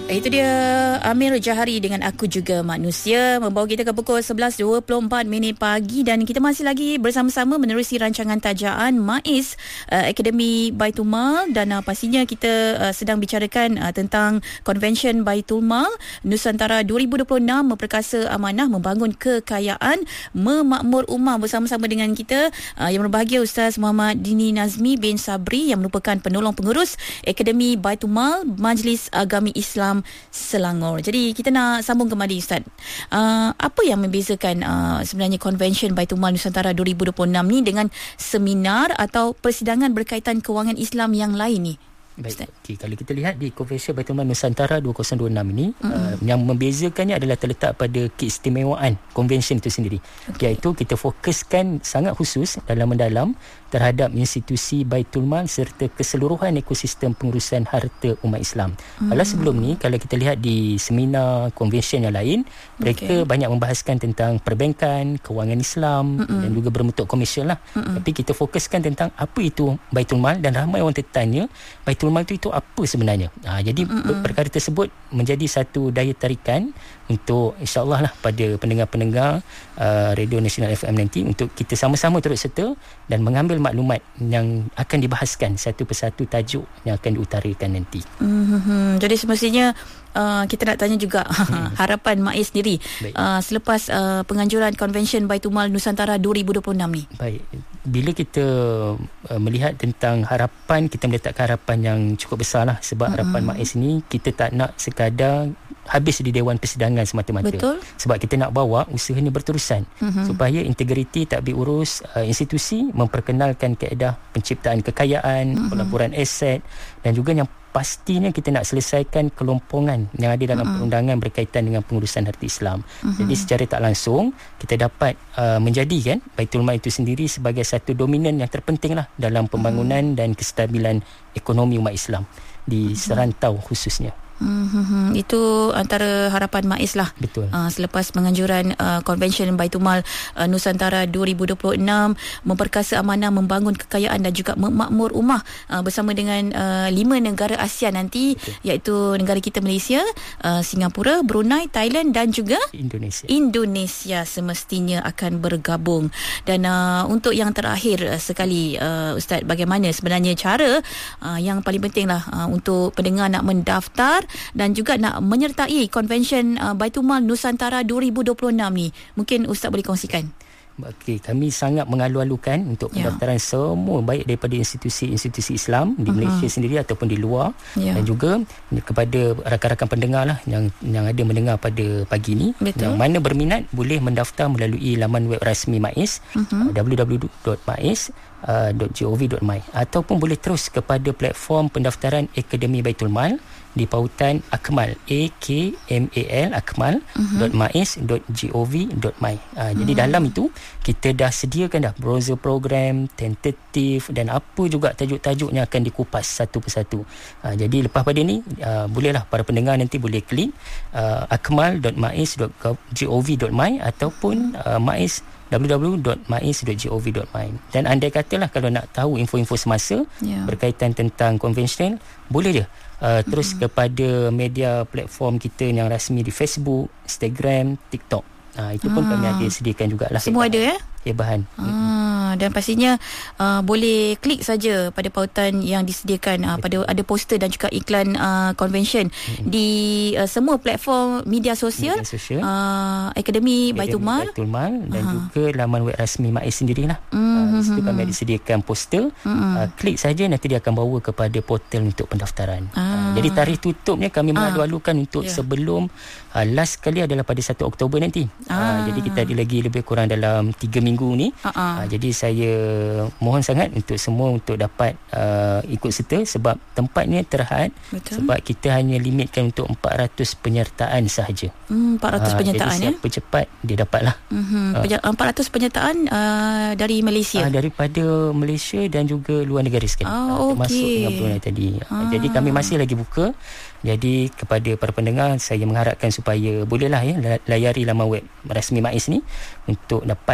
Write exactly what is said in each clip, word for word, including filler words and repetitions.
Itu dia Amir Jahari dengan Aku Juga Manusia, membawa kita ke pukul sebelas dua puluh empat minit pagi, dan kita masih lagi bersama-sama menerusi rancangan tajaan MAIS uh, Akademi Baitul Mal, dan uh, pastinya kita uh, sedang bicarakan uh, tentang Convention Baitul Mal Nusantara dua ribu dua puluh enam, memperkasa amanah membangun kekayaan memakmur ummah. Bersama-sama dengan kita uh, yang berbahagia Ustaz Muhammad Dini Nazmi bin Sabri yang merupakan penolong pengurus Akademi Baitul Mal Majlis Agami Islam Selangor. Jadi kita nak sambung kembali Ustaz. Uh, apa yang membezakan uh, sebenarnya Convention Baitul Mal Nusantara dua ribu dua puluh enam ni dengan seminar atau persidangan berkaitan kewangan Islam yang lain ni? Baik, okay. Kalau kita lihat di Convention Baitul Mal Nusantara dua ribu dua puluh enam ini, mm-hmm. uh, yang membezakannya adalah terletak pada keistimewaan convention itu sendiri, okay. iaitu kita fokuskan sangat khusus dalam mendalam terhadap institusi Baitul Mal serta keseluruhan ekosistem pengurusan harta umat Islam. Mm-hmm. Kalau sebelum ni, kalau kita lihat di seminar convention yang lain, mereka okay. banyak membahaskan tentang perbankan, kewangan Islam, mm-hmm. dan juga berbentuk komersial lah. Mm-hmm. Tapi kita fokuskan tentang apa itu Baitul Mal, dan ramai orang tertanya Baitul Mal itu, itu apa sebenarnya. Ha, jadi mm-hmm. perkara tersebut menjadi satu daya tarikan untuk insya-Allah lah pada pendengar-pendengar uh, Radio Nasional F M nanti, untuk kita sama-sama turut serta dan mengambil maklumat yang akan dibahaskan satu persatu tajuk yang akan diutarakan nanti. Mm-hmm. Jadi semestinya Uh, kita nak tanya juga hmm. harapan MAIS sendiri uh, selepas uh, penganjuran Convention Baitul Mal Nusantara dua ribu dua puluh enam ni. Baik, bila kita uh, melihat tentang harapan, kita meletakkan harapan yang cukup besar lah, sebab hmm. harapan MAIS ni kita tak nak sekadar habis di Dewan Persidangan semata-mata. Betul. Sebab kita nak bawa usaha ni berterusan, hmm. supaya integriti tak diurus, uh, institusi memperkenalkan kaedah penciptaan kekayaan, hmm. pelaburan aset, dan juga yang pastinya kita nak selesaikan kelompongan yang ada dalam uh-huh. perundangan berkaitan dengan pengurusan harta Islam. Uh-huh. Jadi secara tak langsung kita dapat uh, menjadikan Baitul Mal itu sendiri sebagai satu dominan yang terpenting lah dalam pembangunan uh-huh. dan kestabilan ekonomi umat Islam di uh-huh. serantau khususnya. Hmm, itu antara harapan MAIS lah. Betul. Uh, selepas penganjuran uh, Convention Baitul Mal uh, Nusantara dua ribu dua puluh enam, memperkasa amanah membangun kekayaan dan juga memakmur ummah uh, bersama dengan uh, lima negara ASEAN nanti. Betul. Iaitu negara kita Malaysia, uh, Singapura, Brunei, Thailand dan juga Indonesia. Indonesia semestinya akan bergabung. Dan uh, untuk yang terakhir uh, sekali uh, Ustaz, bagaimana sebenarnya cara uh, yang paling penting lah uh, untuk pendengar nak mendaftar dan juga nak menyertai Convention uh, Baitul Mal Nusantara dua ribu dua puluh enam ni? Mungkin Ustaz boleh kongsikan. Okey, kami sangat mengalu-alukan untuk pendaftaran ya. semua, baik daripada institusi-institusi Islam di uh-huh. Malaysia sendiri ataupun di luar, ya. dan juga kepada rakan-rakan pendengar lah yang yang ada mendengar pada pagi ni. Betul. Yang mana berminat boleh mendaftar melalui laman web rasmi MAIS, uh-huh. w w w dot mais dot gov dot my, ataupun boleh terus kepada platform pendaftaran Akademi Baitul Mal di pautan Akmal, A K M A L akmal dot mais dot gov dot my. Uh, uh-huh. Jadi dalam itu kita dah sediakan dah browser program, tentatif dan apa juga tajuk-tajuk yang akan dikupas satu persatu. Uh, jadi lepas pada ni uh, bolehlah para pendengar nanti boleh klik uh, akmal dot mais dot gov dot my ataupun uh, mais w w w dot mais dot gov dot my. Dan andai katalah kalau nak tahu info-info semasa yeah. berkaitan tentang konvensional, boleh je uh, terus mm-hmm. kepada media platform kita yang rasmi di Facebook, Instagram, TikTok. Uh, itu pun ah. kami ada sediakan jugalah. Semua ada ya? Ya, bahan. Ah, dan pastinya uh, boleh klik saja pada pautan yang disediakan, uh, pada ada poster dan juga iklan uh, convention mm-hmm. di uh, semua platform media sosial, media sosial. Uh, Akademi Baitul Mal, Baitul Mal dan uh-huh. juga laman web rasmi MAIS sendirilah. Mm-hmm. Uh, di situ kami ada sediakan poster. Mm-hmm. Uh, klik saja, nanti dia akan bawa kepada portal untuk pendaftaran. Ah. Uh, jadi tarikh tutupnya kami mengalu-alukan untuk yeah. sebelum uh, last kali adalah pada satu Oktober nanti. Ah. Uh, jadi kita ada lagi lebih kurang dalam tiga minggu ni. Uh-uh. Uh, jadi saya mohon sangat untuk semua untuk dapat uh, ikut serta, sebab tempatnya terhad. Betul. Sebab kita hanya limitkan untuk empat ratus penyertaan sahaja. Hmm, empat ratus uh, penyertaan jadi siapa ya. cepat dia dapatlah. Uh-huh. Uh, empat ratus penyertaan uh, dari Malaysia. Uh, daripada Malaysia dan juga luar negara sekali. Oh, uh, termasuk okay. Singapura tadi. Uh, jadi kami masih lagi buka. Jadi kepada para pendengar, saya mengharapkan supaya bolehlah ya layari laman web rasmi MAIS ni untuk dapatkan segala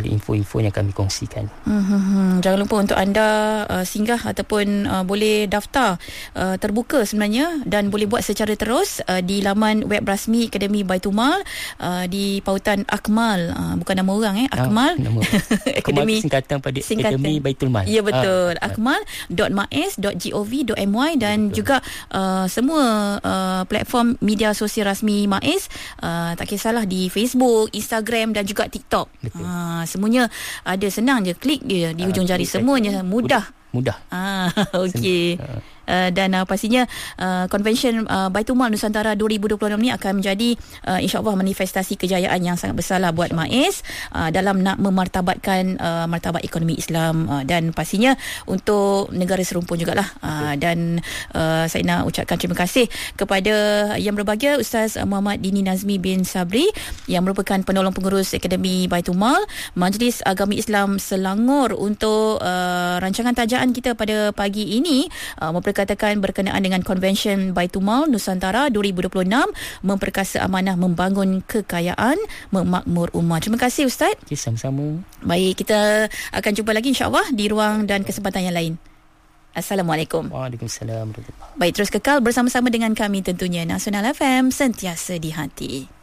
daripada info-info yang kami kongsikan. Hmm, jangan lupa untuk anda uh, singgah ataupun uh, boleh daftar uh, terbuka sebenarnya dan boleh buat secara terus uh, di laman web rasmi Akademi Baitul Mal uh, di pautan Akmal, uh, bukan nama orang eh Akmal. Ah, Akademi singkatan pada singkatan. Akademi Baitul Mal. Ya betul. Ah, akmal dot mais dot gov dot my dan betul. Juga uh, semua uh, platform media sosial rasmi MAIS, uh, tak kisahlah di Facebook, Instagram dan juga TikTok. Uh, semuanya ada, senang je, klik dia di hujung jari, semuanya mudah. Mudah. Ah, okey. Uh, dan uh, pastinya uh, Convention uh, Baitul Mal Nusantara dua ribu dua puluh enam ni akan menjadi uh, insya-Allah manifestasi kejayaan yang sangat besarlah buat MAIS uh, dalam nak memartabatkan uh, martabat ekonomi Islam uh, dan pastinya untuk negara serumpun jugalah. Uh, dan uh, saya nak ucapkan terima kasih kepada yang berbahagia Ustaz Muhammad Dini Nazmi bin Sabri yang merupakan penolong pengurus Akademi Baitul Mal Majlis Agama Islam Selangor untuk uh, rancangan tajaan kita pada pagi ini uh, katakan berkenaan dengan Convention Baitul Mal Nusantara dua ribu dua puluh enam, memperkasa amanah, membangun kekayaan, memakmur ummah. Terima kasih Ustaz. Okay, sama-sama. Baik, kita akan jumpa lagi insya-Allah di ruang dan kesempatan yang lain. Assalamualaikum. Waalaikumsalam. Baik, terus kekal bersama-sama dengan kami tentunya Nasional F M, sentiasa di hati.